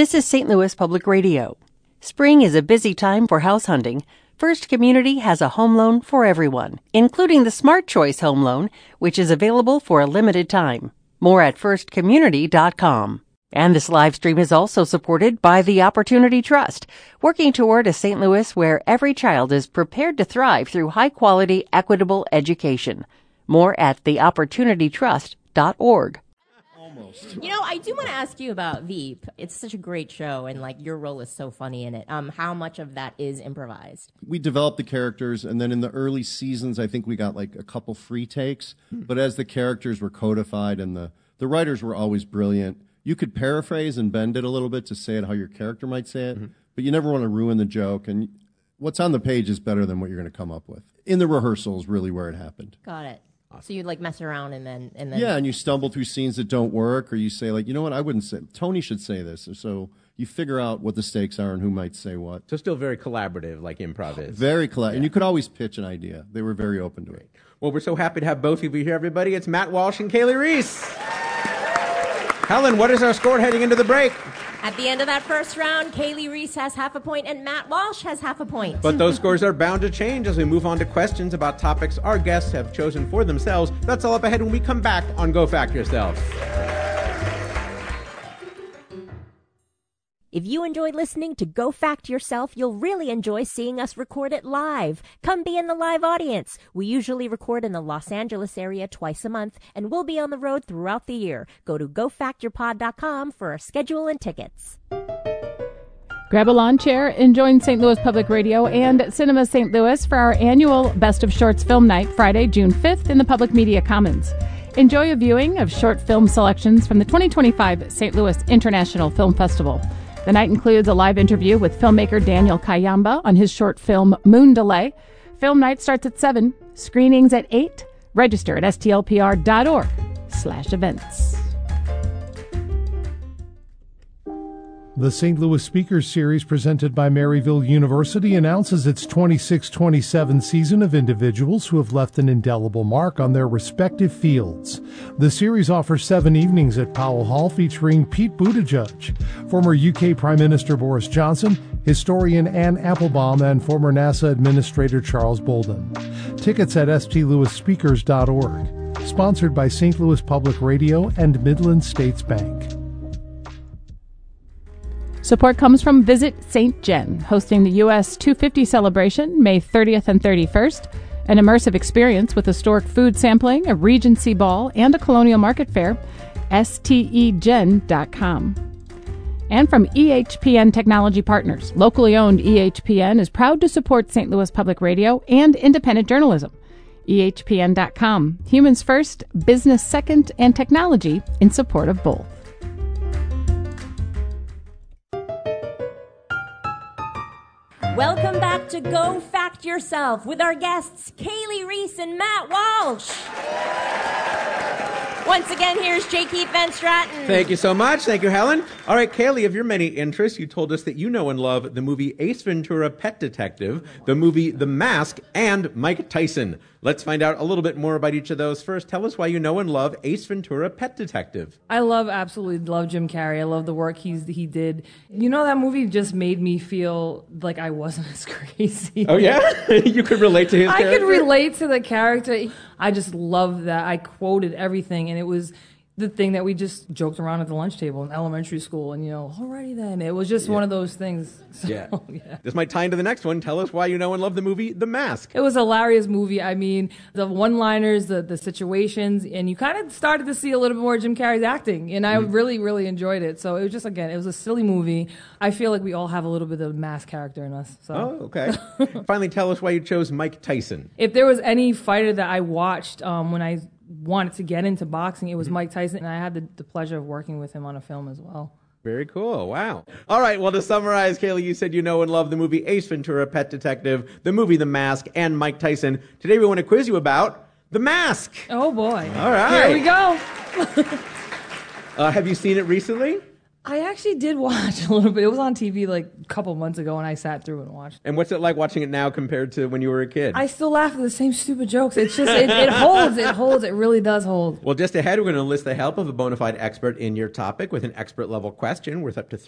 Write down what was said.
This is St. Louis Public Radio. Spring is a busy time for house hunting. First Community has a home loan for everyone, including the Smart Choice Home Loan, which is available for a limited time. More at firstcommunity.com. And this live stream is also supported by the Opportunity Trust, working toward a St. Louis where every child is prepared to thrive through high-quality, equitable education. More at theopportunitytrust.org. You know, I do want to ask you about Veep. It's such a great show, and like your role is so funny in it. How much of that is improvised? We developed the characters, and then in the early seasons, I think we got like a couple free takes. But as the characters were codified and the writers were always brilliant, you could paraphrase and bend it a little bit to say it how your character might say it, but you never want to ruin the joke. And what's on the page is better than what you're going to come up with. In the rehearsals, really where it happened. Got it. So you like mess around and then yeah, and you stumble through scenes that don't work, or you say like, you know what, I wouldn't say. Tony should say this, so you figure out what the stakes are and who might say what. So still very collaborative, like improv is. Very collaborative, and you could always pitch an idea. They were very open to it. Well, we're so happy to have both of you here, everybody. It's Matt Walsh and Kaylee Reese. Helen, what is our score heading into the break? At the end of that first round, Kaylee Reese has half a point and Matt Walsh has half a point. But those scores are bound to change as we move on to questions about topics our guests have chosen for themselves. That's all up ahead when we come back on Go Fact Yourself. If you enjoy listening to Go Fact Yourself, you'll really enjoy seeing us record it live. Come be in the live audience. We usually record in the Los Angeles area twice a month, and we'll be on the road throughout the year. Go to gofactyourpod.com for our schedule and tickets. Grab a lawn chair and join St. Louis Public Radio and Cinema St. Louis for our annual Best of Shorts Film Night, Friday, June 5th in the Public Media Commons. Enjoy a viewing of short film selections from the 2025 St. Louis International Film Festival. The night includes a live interview with filmmaker Daniel Kayamba on his short film Moon Delay. Film night starts at 7, screenings at 8. Register at stlpr.org/events. The St. Louis Speakers Series presented by Maryville University announces its 26-27 season of individuals who have left an indelible mark on their respective fields. The series offers 7 evenings at Powell Hall featuring Pete Buttigieg, former UK Prime Minister Boris Johnson, historian Anne Applebaum, and former NASA Administrator Charles Bolden. Tickets at stlouisspeakers.org. Sponsored by St. Louis Public Radio and Midland States Bank. Support comes from Visit St. Jen, hosting the US 250 celebration May 30th and 31st, an immersive experience with historic food sampling, a Regency Ball, and a colonial market fair, stegen.com. And from EHPN Technology Partners, locally owned EHPN is proud to support St. Louis Public Radio and independent journalism. EHPN.com, humans first, business second, and technology in support of both. Welcome back to Go Fact Yourself with our guests, Kaylee Reese and Matt Walsh. Once again, here's J. Keith Van Straten. Thank you so much. Thank you, Helen. All right, Kaylee, of your many interests, you told us that you know and love the movie Ace Ventura Pet Detective, the movie The Mask, and Mike Tyson. Let's find out a little bit more about each of those. First, tell us why you know and love Ace Ventura Pet Detective. I absolutely love Jim Carrey. I love the work he did. You know, that movie just made me feel like I wasn't as crazy. Oh, yeah? You could relate to his character? I could relate to the character. I just love that. I quoted everything, and it was the thing that we just joked around at the lunch table in elementary school, and, alrighty then. It was just one of those things. So, yeah. This might tie into the next one. Tell us why you know and love the movie The Mask. It was a hilarious movie. I mean, the one-liners, the situations, and you kind of started to see a little bit more Jim Carrey's acting, and I really, really enjoyed it. So it was just, again, it was a silly movie. I feel like we all have a little bit of Mask character in us. So. Oh, okay. Finally, tell us why you chose Mike Tyson. If there was any fighter that I watched when I wanted to get into boxing, it was Mike Tyson, and I had the pleasure of working with him on a film as well. Very cool. Wow. All right. Well, to summarize, Kaylee, you said you know and love the movie Ace Ventura, Pet Detective, the movie The Mask, and Mike Tyson. Today we want to quiz you about The Mask. Oh, boy. All right. Here we go. Have you seen it recently? I actually did watch a little bit. It was on TV like a couple months ago, and I sat through and watched. And what's it like watching it now compared to when you were a kid? I still laugh at the same stupid jokes. It's just, it holds. It holds. It really does hold. Well, just ahead, we're going to enlist the help of a bona fide expert in your topic with an expert-level question worth up to